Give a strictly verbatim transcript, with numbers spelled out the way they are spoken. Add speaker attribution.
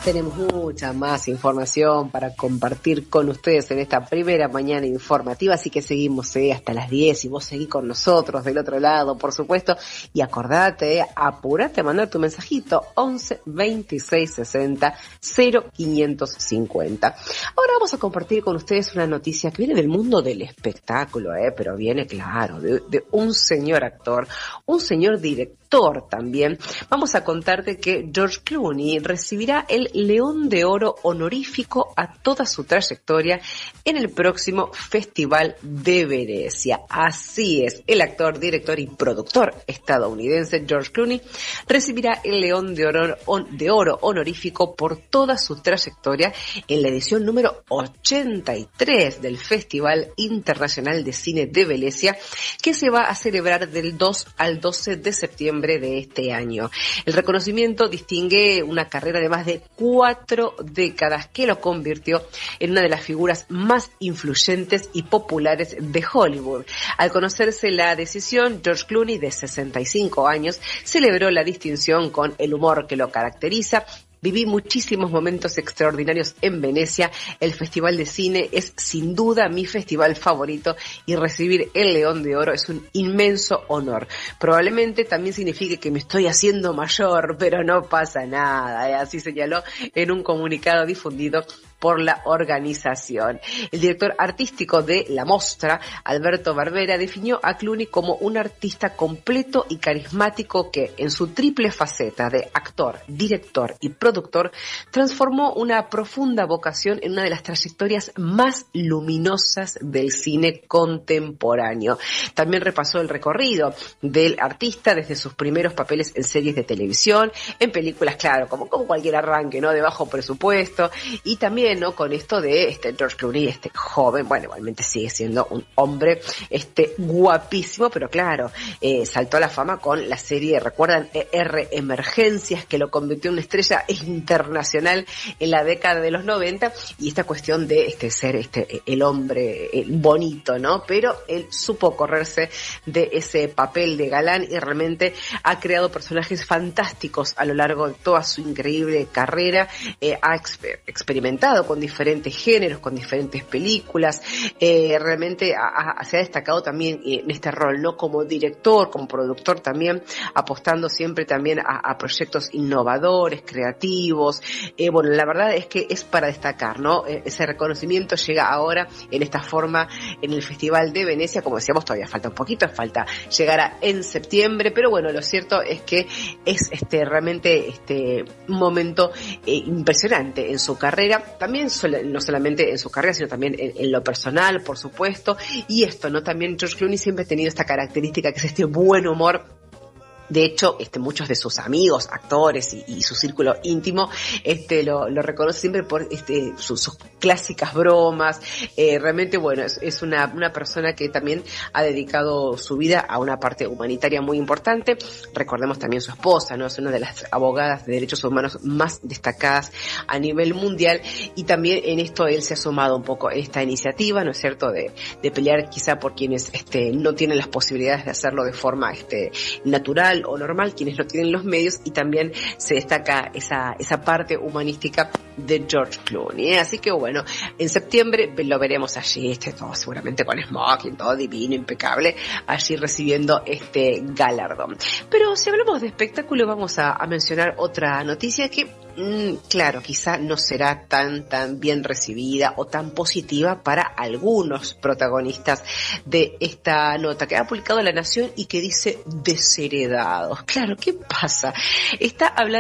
Speaker 1: Tenemos mucha más información para compartir con ustedes en esta primera mañana informativa, así que seguimos eh, hasta las diez y vos seguís con nosotros del otro lado, por supuesto, y acordate, eh, apurate a mandar tu mensajito once veintiséis sesenta cero quinientos cincuenta. Ahora vamos a compartir con ustedes una noticia que viene del mundo del espectáculo, eh, pero viene, claro, de, de un señor actor, un señor director también. Vamos a contarte que George Clooney recibirá el León de Oro honorífico a toda su trayectoria en el próximo Festival de Venecia. Así es, el actor, director y productor estadounidense George Clooney recibirá el León de Oro, de Oro honorífico por toda su trayectoria en la edición número ochenta y tres del Festival Internacional de Cine de Venecia, que se va a celebrar del dos al doce de septiembre de este año. El reconocimiento distingue una carrera de más de cuatro décadas que lo convirtió en una de las figuras más influyentes y populares de Hollywood. Al conocerse la decisión, George Clooney, de sesenta y cinco años, celebró la distinción con el humor que lo caracteriza. Viví muchísimos momentos extraordinarios en Venecia. El Festival de Cine es sin duda mi festival favorito y recibir el León de Oro es un inmenso honor. Probablemente también signifique que me estoy haciendo mayor, pero no pasa nada, ¿eh? Así señaló en un comunicado difundido por la organización. El director artístico de la Mostra, Alberto Barbera, definió a Clooney como un artista completo y carismático que, en su triple faceta de actor, director y productor, transformó una profunda vocación en una de las trayectorias más luminosas del cine contemporáneo. También repasó el recorrido del artista desde sus primeros papeles en series de televisión, en películas, claro, como, como cualquier arranque, ¿no?, de bajo presupuesto, y también ¿no?, con esto de este George Clooney, este joven, bueno, igualmente sigue siendo un hombre este guapísimo, pero claro, eh, saltó a la fama con la serie, ¿recuerdan? E R Emergencias, que lo convirtió en una estrella internacional en la década de los noventa, y esta cuestión de este ser este el hombre el bonito, ¿no? Pero él supo correrse de ese papel de galán y realmente ha creado personajes fantásticos a lo largo de toda su increíble carrera. Eh, ha exper- experimentado con diferentes géneros, con diferentes películas, eh, realmente ha, ha, se ha destacado también en este rol, ¿no?, como director, como productor también, apostando siempre también a, a proyectos innovadores, creativos. Eh, bueno, la verdad es que es para destacar, ¿no? Eh, ese reconocimiento llega ahora en esta forma en el Festival de Venecia. Como decíamos, todavía falta un poquito, falta llegar a, en septiembre, pero bueno, lo cierto es que es este realmente este un momento eh, impresionante en su carrera. También no solamente en su carrera, sino también en, en lo personal, por supuesto. Y esto, ¿no? También George Clooney siempre ha tenido esta característica, que es este buen humor. De hecho, este, muchos de sus amigos, actores y, y su círculo íntimo, este, lo, lo reconoce siempre por, este, sus, sus clásicas bromas. Eh, realmente, bueno, es, es una, una persona que también ha dedicado su vida a una parte humanitaria muy importante. Recordemos también su esposa, ¿no? Es una de las abogadas de derechos humanos más destacadas a nivel mundial, y también en esto él se ha sumado un poco a esta iniciativa, ¿no es cierto?, de, de pelear quizá por quienes, este, no tienen las posibilidades de hacerlo de forma, este, natural o normal, quienes no tienen los medios, y también se destaca esa esa parte humanística de George Clooney, ¿eh? Así que bueno, en septiembre lo veremos allí, este todo seguramente con smoking, todo divino, impecable, allí recibiendo este galardón. Pero si hablamos de espectáculo, vamos a, a mencionar otra noticia que mmm, claro, quizá no será tan tan bien recibida o tan positiva para algunos protagonistas de esta nota que ha publicado La Nación y que dice desheredados. Claro, ¿qué pasa? Está hablando